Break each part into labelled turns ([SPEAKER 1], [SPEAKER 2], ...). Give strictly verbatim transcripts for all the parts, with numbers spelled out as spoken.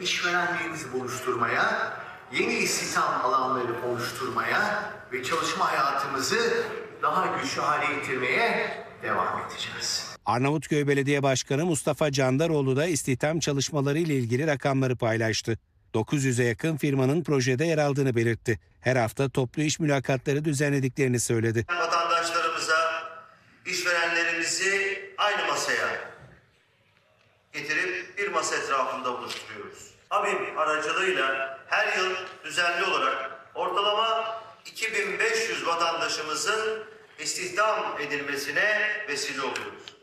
[SPEAKER 1] işverenlerimizi buluşturmaya, yeni istihdam alanları oluşturmaya ve çalışma hayatımızı daha güçlü hale getirmeye devam edeceğiz.
[SPEAKER 2] Arnavutköy Belediye Başkanı Mustafa Candaroğlu da istihdam çalışmaları ile ilgili rakamları paylaştı. dokuz yüze yakın firmanın projede yer aldığını belirtti. Her hafta toplu iş mülakatları düzenlediklerini söyledi.
[SPEAKER 3] Vatandaşlarımıza, işverenlerimizi aynı masaya getirip bir masa etrafında buluşturuyoruz. ABİM aracılığıyla her yıl düzenli olarak ortalama iki bin beş yüz vatandaşımızın istihdam edilmesine vesile oluyoruz.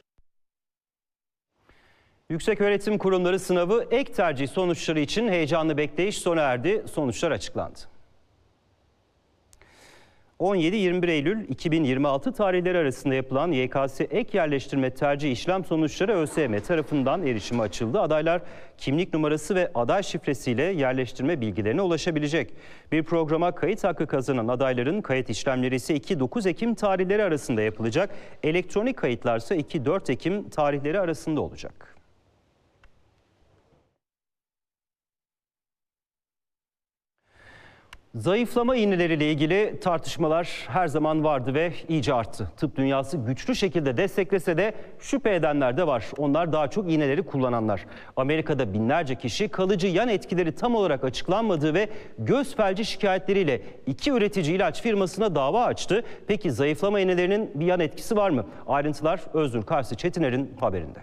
[SPEAKER 4] Yükseköğretim Kurumları sınavı ek tercih sonuçları için heyecanlı bekleyiş sona erdi. Sonuçlar açıklandı. on yedi yirmi bir Eylül iki bin yirmi altı tarihleri arasında yapılan Y K S ek yerleştirme tercih işlem sonuçları ÖSYM tarafından erişime açıldı. Adaylar kimlik numarası ve aday şifresiyle yerleştirme bilgilerine ulaşabilecek. Bir programa kayıt hakkı kazanan adayların kayıt işlemleri ise iki dokuz Ekim tarihleri arasında yapılacak. Elektronik kayıtlarsa iki dört Ekim tarihleri arasında olacak. Zayıflama iğneleriyle ilgili tartışmalar her zaman vardı ve iyice arttı. Tıp dünyası güçlü şekilde desteklese de şüphe edenler de var. Onlar daha çok iğneleri kullananlar. Amerika'da binlerce kişi kalıcı yan etkileri tam olarak açıklanmadığı ve göz felci şikayetleriyle iki üretici ilaç firmasına dava açtı. Peki zayıflama iğnelerinin bir yan etkisi var mı? Ayrıntılar Öznur Karsi Çetiner'in haberinde.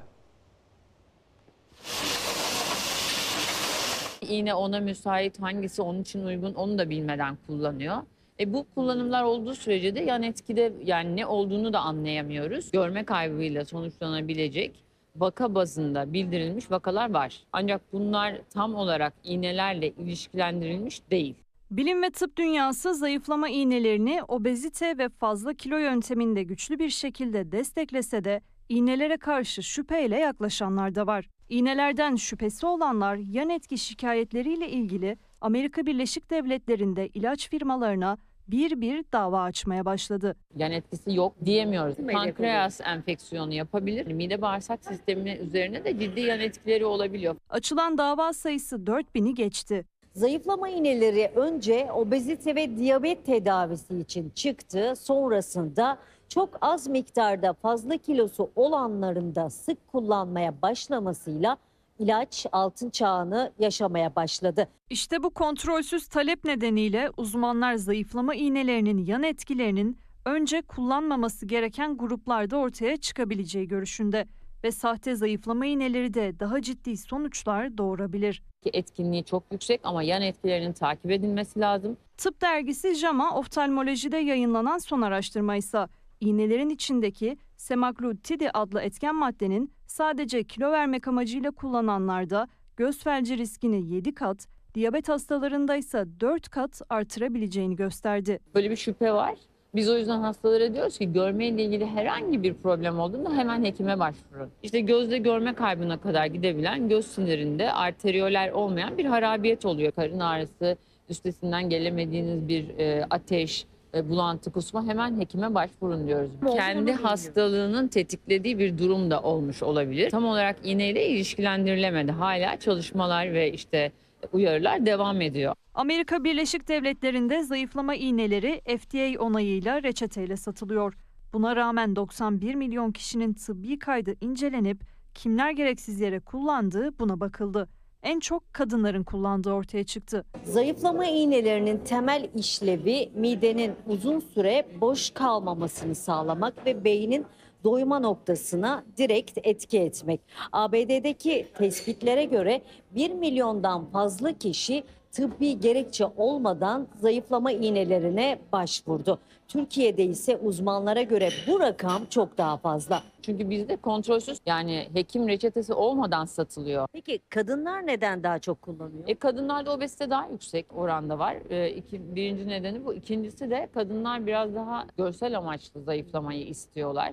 [SPEAKER 5] İğne ona müsait, hangisi onun için uygun onu da bilmeden kullanıyor. E bu kullanımlar olduğu sürece de yan etkide yani ne olduğunu da anlayamıyoruz. Görme kaybıyla sonuçlanabilecek vaka bazında bildirilmiş vakalar var. Ancak bunlar tam olarak iğnelerle ilişkilendirilmiş değil.
[SPEAKER 6] Bilim ve tıp dünyası zayıflama iğnelerini obezite ve fazla kilo yönteminde güçlü bir şekilde desteklese de iğnelere karşı şüpheyle yaklaşanlar da var. İğnelerden şüphesi olanlar yan etki şikayetleriyle ilgili Amerika Birleşik Devletleri'nde ilaç firmalarına bir bir dava açmaya başladı.
[SPEAKER 5] Yan etkisi yok diyemiyoruz. Pankreas enfeksiyonu yapabilir. Mide bağırsak sistemi üzerine de ciddi yan etkileri olabiliyor.
[SPEAKER 6] Açılan dava sayısı dört bini geçti.
[SPEAKER 7] Zayıflama iğneleri önce obezite ve diyabet tedavisi için çıktı. Sonrasında çok az miktarda fazla kilosu olanların da sık kullanmaya başlamasıyla ilaç altın çağını yaşamaya başladı.
[SPEAKER 6] İşte bu kontrolsüz talep nedeniyle uzmanlar zayıflama iğnelerinin yan etkilerinin önce kullanmaması gereken gruplarda ortaya çıkabileceği görüşünde ve sahte zayıflama iğneleri de daha ciddi sonuçlar doğurabilir.
[SPEAKER 5] Etkinliği çok yüksek ama yan etkilerinin takip edilmesi lazım.
[SPEAKER 6] Tıp dergisi JAMA Oftalmoloji'de yayınlanan son araştırma ise iğnelerin içindeki semaglutidi adlı etken maddenin sadece kilo vermek amacıyla kullananlarda göz felci riskini yedi kat, diyabet hastalarında ise dört kat artırabileceğini gösterdi.
[SPEAKER 5] Böyle bir şüphe var. Biz o yüzden hastalara diyoruz ki görmeyle ilgili herhangi bir problem olduğunda hemen hekime başvurun. İşte gözde görme kaybına kadar gidebilen göz sinirinde arteriyoler olmayan bir harabiyet oluyor. Karın ağrısı, üstesinden gelemediğiniz bir e, ateş, e, bulantı, kusma hemen hekime başvurun diyoruz. Kendi hastalığının tetiklediği bir durum da olmuş olabilir. Tam olarak iğneyle ilişkilendirilemedi. Hala çalışmalar ve işte uyarılar devam ediyor.
[SPEAKER 6] Amerika Birleşik Devletleri'nde zayıflama iğneleri F D A onayıyla reçeteyle satılıyor. Buna rağmen doksan bir milyon kişinin tıbbi kaydı incelenip kimler gereksiz yere kullandığı buna bakıldı. En çok kadınların kullandığı ortaya çıktı.
[SPEAKER 7] Zayıflama iğnelerinin temel işlevi midenin uzun süre boş kalmamasını sağlamak ve beynin doyma noktasına direkt etki etmek. A B D'deki tespitlere göre bir milyondan fazla kişi tıbbi gerekçe olmadan zayıflama iğnelerine başvurdu. Türkiye'de ise uzmanlara göre bu rakam çok daha fazla.
[SPEAKER 5] Çünkü bizde kontrolsüz yani hekim reçetesi olmadan satılıyor.
[SPEAKER 7] Peki kadınlar neden daha çok kullanıyor?
[SPEAKER 5] E, kadınlarda obezite daha yüksek oranda var. E, iki, birinci nedeni bu. İkincisi de kadınlar biraz daha görsel amaçlı zayıflamayı istiyorlar.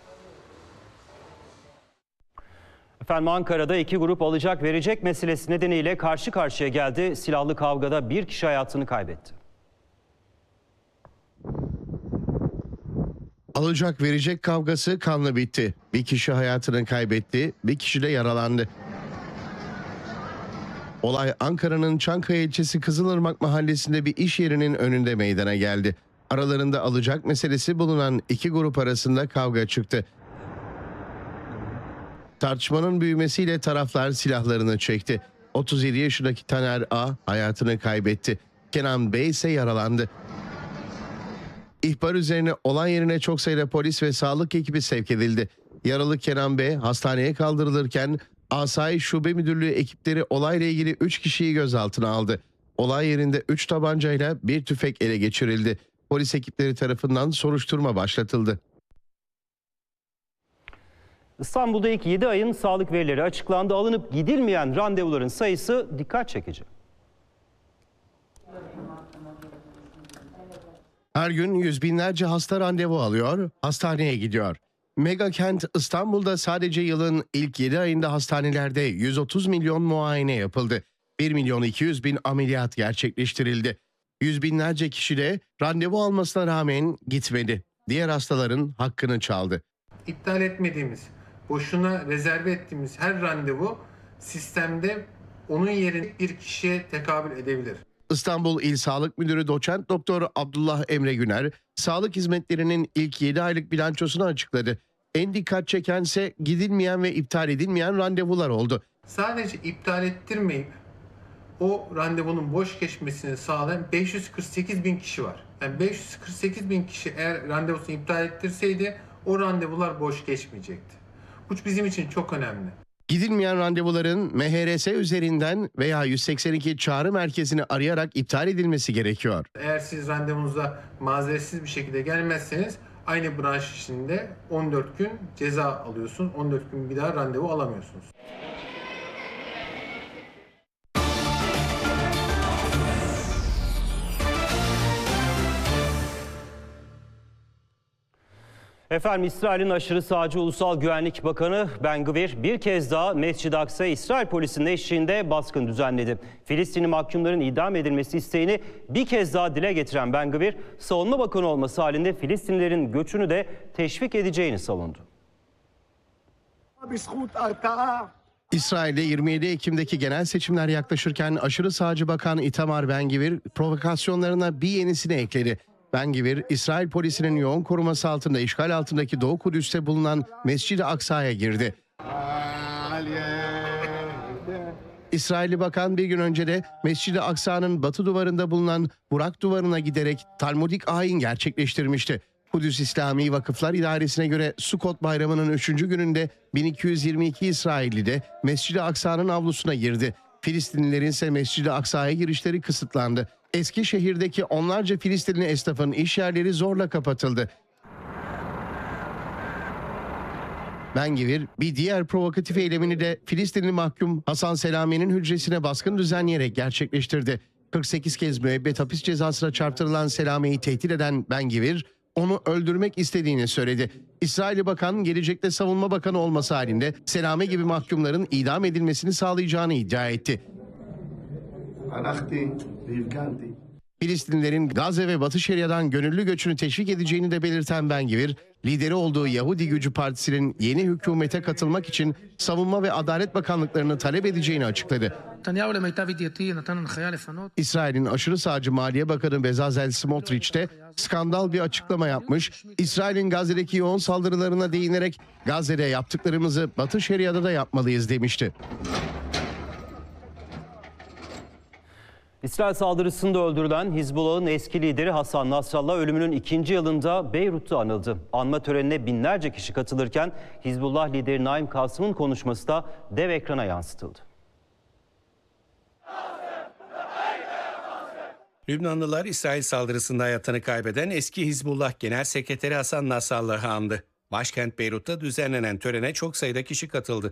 [SPEAKER 4] Efendim Ankara'da iki grup alacak verecek meselesi nedeniyle karşı karşıya geldi. Silahlı kavgada bir kişi hayatını kaybetti.
[SPEAKER 8] Alacak verecek kavgası kanlı bitti. Bir kişi hayatını kaybetti, bir kişi de yaralandı. Olay Ankara'nın Çankaya ilçesi Kızılırmak mahallesinde bir iş yerinin önünde meydana geldi. Aralarında alacak meselesi bulunan iki grup arasında kavga çıktı. Tartışmanın büyümesiyle taraflar silahlarını çekti. otuz yedi yaşındaki Taner A hayatını kaybetti. Kenan B ise yaralandı. İhbar üzerine olay yerine çok sayıda polis ve sağlık ekibi sevk edildi. Yaralı Kenan B hastaneye kaldırılırken Asayiş Şube Müdürlüğü ekipleri olayla ilgili üç kişiyi gözaltına aldı. Olay yerinde üç tabancayla bir tüfek ele geçirildi. Polis ekipleri tarafından soruşturma başlatıldı.
[SPEAKER 4] İstanbul'da ilk yedi ayın sağlık verileri açıklandı. Alınıp gidilmeyen randevuların sayısı dikkat çekici.
[SPEAKER 8] Her gün yüz binlerce hasta randevu alıyor, hastaneye gidiyor. Mega kent İstanbul'da sadece yılın ilk yedi ayında hastanelerde yüz otuz milyon muayene yapıldı. bir milyon iki yüz bin ameliyat gerçekleştirildi. Yüz binlerce kişi de randevu almasına rağmen gitmedi. Diğer hastaların hakkını çaldı.
[SPEAKER 9] İptal etmediğimiz, boşuna rezerve ettiğimiz her randevu sistemde onun yerine bir kişiye tekabül edebilir.
[SPEAKER 8] İstanbul İl Sağlık Müdürü Doçent Doktor Abdullah Emre Güner, sağlık hizmetlerinin ilk yedi aylık bilançosunu açıkladı. En dikkat çekense gidilmeyen ve iptal edilmeyen randevular oldu.
[SPEAKER 9] Sadece iptal ettirmeyip o randevunun boş geçmesini sağlayan beş yüz kırk sekiz bin kişi var. Yani beş yüz kırk sekiz bin kişi eğer randevusunu iptal ettirseydi o randevular boş geçmeyecekti. Bu bizim için çok önemli.
[SPEAKER 8] Gidilmeyen randevuların M H R S üzerinden veya yüz seksen iki çağrı merkezini arayarak iptal edilmesi gerekiyor.
[SPEAKER 9] Eğer siz randevunuza mazeretsiz bir şekilde gelmezseniz aynı branş içinde on dört gün ceza alıyorsun. on dört gün bir daha randevu alamıyorsunuz.
[SPEAKER 4] Efendim, İsrail'in aşırı sağcı Ulusal Güvenlik Bakanı Ben-Gvir bir kez daha Mescid-i Aksa'ya İsrail polisinin eşliğinde baskın düzenledi. Filistinli mahkumların idam edilmesi isteğini bir kez daha dile getiren Ben-Gvir, savunma bakanı olması halinde Filistinlilerin göçünü de teşvik edeceğini savundu.
[SPEAKER 8] İsrail'de yirmi yedi Ekim'deki genel seçimler yaklaşırken aşırı sağcı Bakan Itamar Ben-Gvir provokasyonlarına bir yenisini ekledi. Ben-Gvir, İsrail polisinin yoğun koruması altında işgal altındaki Doğu Kudüs'te bulunan Mescid-i Aksa'ya girdi. İsrailli bakan bir gün önce de Mescid-i Aksa'nın batı duvarında bulunan Burak duvarına giderek Talmudik ayin gerçekleştirmişti. Kudüs İslami Vakıflar İdaresi'ne göre Sukot Bayramı'nın üçüncü gününde bin iki yüz yirmi iki İsrailli de Mescid-i Aksa'nın avlusuna girdi. Filistinlilerin ise Mescid-i Aksa'ya girişleri kısıtlandı. Eskişehir'deki onlarca Filistinli esnafın iş yerleri zorla kapatıldı. Ben-Gvir bir diğer provokatif eylemini de Filistinli mahkum Hasan Selami'nin hücresine baskın düzenleyerek gerçekleştirdi. kırk sekiz kez müebbet hapis cezasına çarptırılan Selami'yi tehdit eden Ben-Gvir, onu öldürmek istediğini söyledi. İsrailli bakan gelecekte savunma bakanı olması halinde Selami gibi mahkumların idam edilmesini sağlayacağını iddia etti. Filistinlilerin Gazze ve Batı Şeria'dan gönüllü göçünü teşvik edeceğini de belirten Ben-Gvir, lideri olduğu Yahudi Gücü Partisi'nin yeni hükümete katılmak için Savunma ve Adalet Bakanlıklarını talep edeceğini açıkladı. İsrail'in aşırı sağcı Maliye Bakanı Bezalel Smotrich de skandal bir açıklama yapmış. İsrail'in Gazze'deki yoğun saldırılarına değinerek Gazze'de yaptıklarımızı Batı Şeria'da da yapmalıyız demişti.
[SPEAKER 4] İsrail saldırısında öldürülen Hizbullah'ın eski lideri Hasan Nasrallah ölümünün ikinci yılında Beyrut'ta anıldı. Anma törenine binlerce kişi katılırken Hizbullah lideri Naim Kasım'ın konuşması da dev ekrana yansıtıldı.
[SPEAKER 2] Lübnanlılar İsrail saldırısında hayatını kaybeden eski Hizbullah Genel Sekreteri Hasan Nasrallah'ı andı. Başkent Beyrut'ta düzenlenen törene çok sayıda kişi katıldı.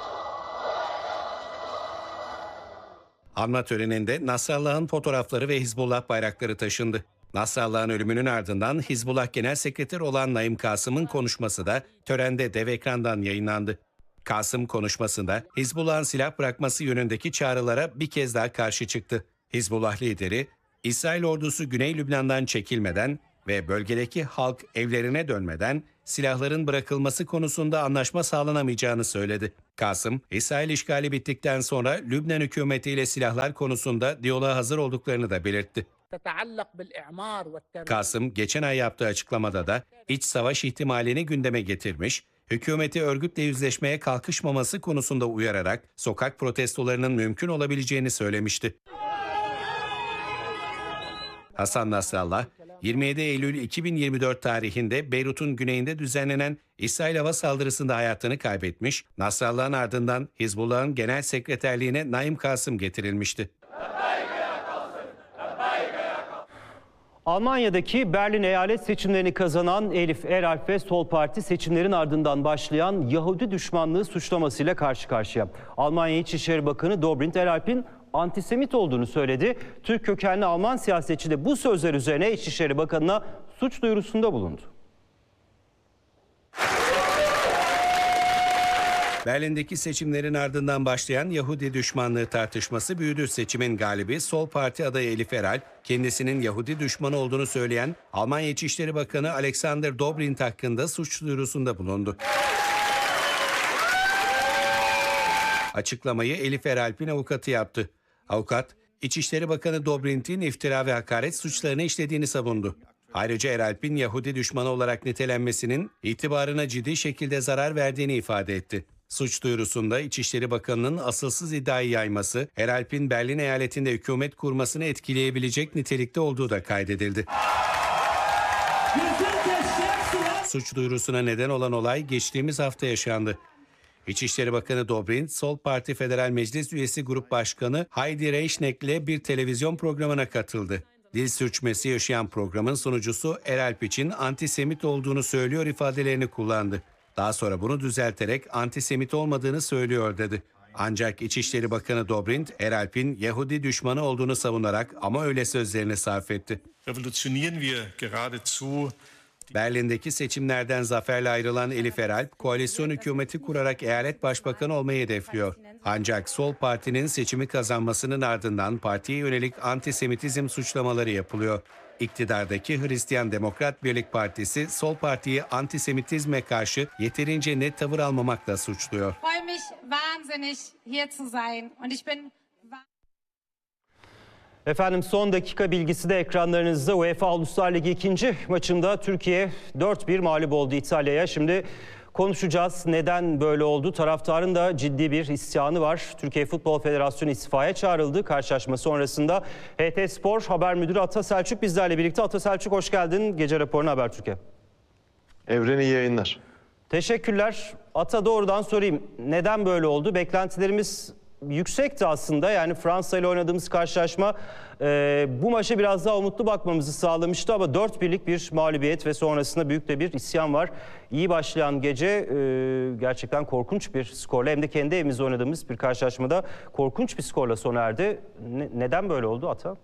[SPEAKER 2] Anma töreninde Nasrallah'ın fotoğrafları ve Hizbullah bayrakları taşındı. Nasrallah'ın ölümünün ardından Hizbullah Genel Sekreteri olan Naim Kasım'ın konuşması da törende dev ekrandan yayınlandı. Kasım konuşmasında Hizbullah'ın silah bırakması yönündeki çağrılara bir kez daha karşı çıktı. Hizbullah lideri, İsrail ordusu Güney Lübnan'dan çekilmeden ve bölgedeki halk evlerine dönmeden silahların bırakılması konusunda anlaşma sağlanamayacağını söyledi. Kasım, İsrail işgali bittikten sonra Lübnan hükümetiyle silahlar konusunda diyaloğa hazır olduklarını da belirtti. Kasım, geçen ay yaptığı açıklamada da iç savaş ihtimalini gündeme getirmiş, hükümeti örgütle yüzleşmeye kalkışmaması konusunda uyararak sokak protestolarının mümkün olabileceğini söylemişti. Hasan Nasrallah, yirmi yedi Eylül iki bin yirmi dört tarihinde Beyrut'un güneyinde düzenlenen İsrail hava saldırısında hayatını kaybetmiş, Nasrallah'ın ardından Hizbullah'ın genel sekreterliğine Naim Kasım getirilmişti.
[SPEAKER 4] Almanya'daki Berlin eyalet seçimlerini kazanan Elif Eralp ve Sol Parti seçimlerin ardından başlayan Yahudi düşmanlığı suçlamasıyla karşı karşıya. Almanya İçişleri Bakanı Dobrindt Eralp'in antisemit olduğunu söyledi. Türk kökenli Alman siyasetçi de bu sözler üzerine İçişleri Bakanı'na suç duyurusunda bulundu.
[SPEAKER 2] Berlin'deki seçimlerin ardından başlayan Yahudi düşmanlığı tartışması büyüdü. Seçimin galibi Sol Parti adayı Elif Eralp, kendisinin Yahudi düşmanı olduğunu söyleyen Almanya İçişleri Bakanı Alexander Dobrindt hakkında suç duyurusunda bulundu. Açıklamayı Elif Eralp'in avukatı yaptı. Avukat, İçişleri Bakanı Dobrindt'in iftira ve hakaret suçlarını işlediğini savundu. Ayrıca Eralp'in Yahudi düşmanı olarak nitelenmesinin itibarına ciddi şekilde zarar verdiğini ifade etti. Suç duyurusunda İçişleri Bakanı'nın asılsız iddiayı yayması, Eralp'in Berlin eyaletinde hükümet kurmasını etkileyebilecek nitelikte olduğu da kaydedildi. Suç duyurusuna neden olan olay geçtiğimiz hafta yaşandı. İçişleri Bakanı Dobrindt, Sol Parti Federal Meclis Üyesi Grup Başkanı Heidi Reichneck'le bir televizyon programına katıldı. Dil sürçmesi yaşayan programın sunucusu Eralp için antisemit olduğunu söylüyor ifadelerini kullandı. Daha sonra bunu düzelterek antisemit olmadığını söylüyor dedi. Ancak İçişleri Bakanı Dobrindt, Eralp'in Yahudi düşmanı olduğunu savunarak ama öyle sözlerini sarf etti. Berlin'deki seçimlerden zaferle ayrılan Elif Eralp, koalisyon hükümeti kurarak eyalet başbakanı olmayı hedefliyor. Ancak Sol Parti'nin seçimi kazanmasının ardından partiye yönelik antisemitizm suçlamaları yapılıyor. İktidardaki Hristiyan Demokrat Birlik Partisi, Sol Parti'yi antisemitizme karşı yeterince net tavır almamakla suçluyor.
[SPEAKER 4] Efendim son dakika bilgisi de ekranlarınızda. UEFA Uluslar Ligi ikinci maçında Türkiye dört bir mağlup oldu İtalya'ya. Şimdi konuşacağız. Neden böyle oldu? Taraftarın da ciddi bir isyanı var. Türkiye Futbol Federasyonu istifaya çağrıldı. Karşılaşma sonrasında H T Spor Haber Müdürü Ata Selçuk bizlerle birlikte. Ata Selçuk hoş geldin. Gece raporuna Habertürk'e.
[SPEAKER 10] Evren iyi yayınlar.
[SPEAKER 4] Teşekkürler. Ata doğrudan sorayım. Neden böyle oldu? Beklentilerimiz yüksekti aslında. Yani Fransa ile oynadığımız karşılaşma e, bu maça biraz daha umutlu bakmamızı sağlamıştı ama dört birlik bir mağlubiyet ve sonrasında büyük de bir isyan var. İyi başlayan gece e, gerçekten korkunç bir skorla hem de kendi evimizde oynadığımız bir karşılaşmada korkunç bir skorla sona erdi. Ne, neden böyle oldu Ata?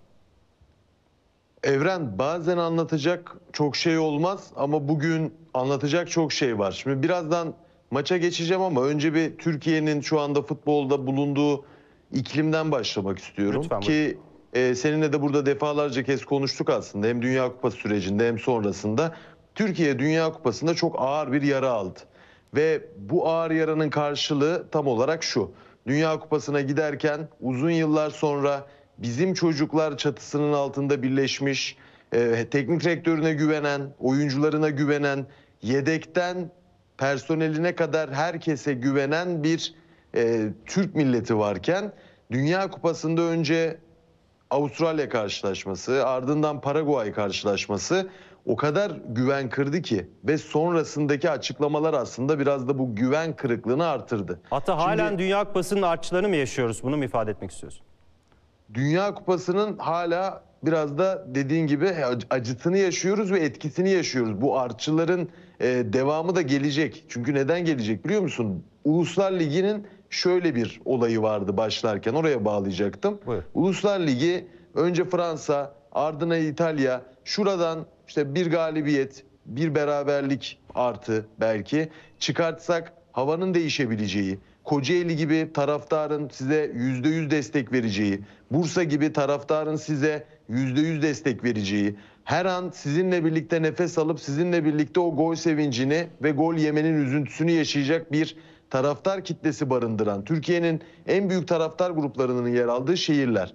[SPEAKER 10] Evren, bazen anlatacak çok şey olmaz ama bugün anlatacak çok şey var. Şimdi birazdan maça geçeceğim ama önce bir Türkiye'nin şu anda futbolda bulunduğu iklimden başlamak istiyorum.
[SPEAKER 4] Lütfen,
[SPEAKER 10] ki e, seninle de burada defalarca kez konuştuk aslında. Hem Dünya Kupası sürecinde hem sonrasında. Türkiye Dünya Kupası'nda çok ağır bir yara aldı. Ve bu ağır yaranın karşılığı tam olarak şu. Dünya Kupası'na giderken uzun yıllar sonra bizim çocuklar çatısının altında birleşmiş, e, teknik direktörüne güvenen, oyuncularına güvenen, yedekten personeline kadar herkese güvenen bir e, Türk milleti varken Dünya Kupası'nda önce Avustralya karşılaşması, ardından Paraguay karşılaşması o kadar güven kırdı ki ve sonrasındaki açıklamalar aslında biraz da bu güven kırıklığını artırdı.
[SPEAKER 4] Hatta halen
[SPEAKER 10] Şimdi,
[SPEAKER 4] Dünya Kupası'nın artçılarını mı yaşıyoruz? Bunu mu ifade etmek istiyorsun?
[SPEAKER 10] Dünya Kupası'nın hala biraz da dediğin gibi acıtını yaşıyoruz ve etkisini yaşıyoruz. Bu artçıların e, devamı da gelecek. Çünkü neden gelecek biliyor musun? Uluslar Ligi'nin şöyle bir olayı vardı başlarken, oraya bağlayacaktım.
[SPEAKER 4] Buyur.
[SPEAKER 10] Uluslar Ligi önce Fransa, ardına İtalya, şuradan işte bir galibiyet, bir beraberlik artı belki çıkartsak havanın değişebileceği, Kocaeli gibi taraftarın size yüzde yüz destek vereceği, Bursa gibi taraftarın size yüzde yüz destek vereceği, her an sizinle birlikte nefes alıp sizinle birlikte o gol sevincini ve gol yemenin üzüntüsünü yaşayacak bir taraftar kitlesi barındıran, Türkiye'nin en büyük taraftar gruplarının yer aldığı şehirler.